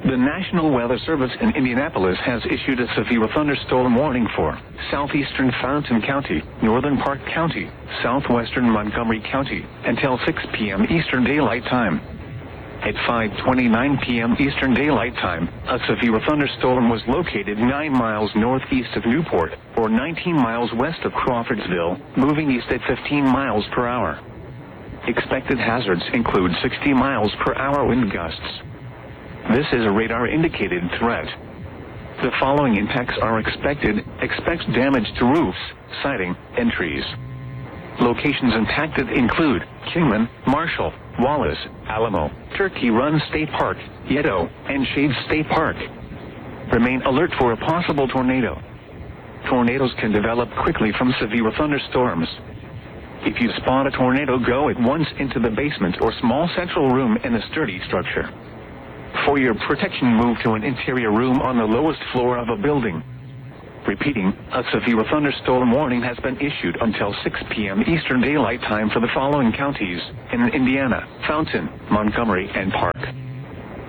The National Weather Service in Indianapolis has issued a severe thunderstorm warning for southeastern Fountain County, northern Park County, southwestern Montgomery County, until 6 p.m. Eastern Daylight Time. At 5:29 p.m. Eastern Daylight Time, a severe thunderstorm was located 9 miles northeast of Newport, or 19 miles west of Crawfordsville, moving east at 15 miles per hour. Expected hazards include 60 miles per hour wind gusts. This is a radar-indicated threat. The following impacts are expected. Expect damage to roofs, siding, and trees. Locations impacted include Kingman, Marshall, Wallace, Alamo, Turkey Run State Park, Yedo, and Shades State Park. Remain alert for a possible tornado. Tornadoes can develop quickly from severe thunderstorms. If you spot a tornado, go at once into the basement or small central room in a sturdy structure. For your protection, move to an interior room on the lowest floor of a building. Repeating, a severe thunderstorm warning has been issued until 6 p.m. Eastern Daylight Time for the following counties in Indiana: Fountain, Montgomery, and Park.